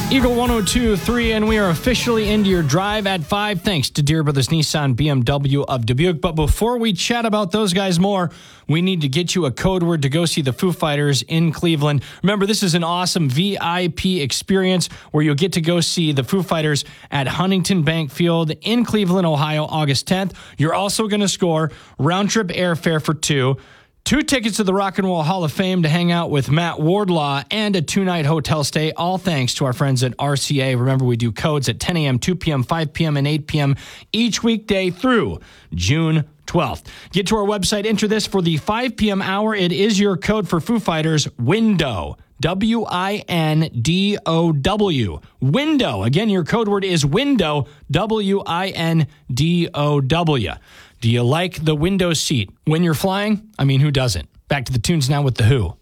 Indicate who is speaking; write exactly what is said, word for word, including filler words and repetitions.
Speaker 1: Eagle one oh two point three, and we are officially into your drive at five, thanks to Deere Brothers Nissan B M W of Dubuque. But before we chat about those guys more, we need to get you a code word to go see the Foo Fighters in Cleveland. Remember, this is an awesome V I P experience where you'll get to go see the Foo Fighters at Huntington Bank Field in Cleveland, Ohio, August tenth. You're also going to score round-trip airfare for two, two tickets to the Rock and Roll Hall of Fame to hang out with Matt Wardlaw, and a two-night hotel stay, all thanks to our friends at R C A. Remember, we do codes at ten a.m., two p.m., five p.m., and eight p.m. each weekday through June twelfth. Get to our website, enter this for the five p.m. hour. It is your code for Foo Fighters, WINDOW. W I N D O W. Window. Again, your code word is window. W I N D O W. Do you like the window seat when you're flying? I mean, who doesn't? Back to the tunes now with The Who.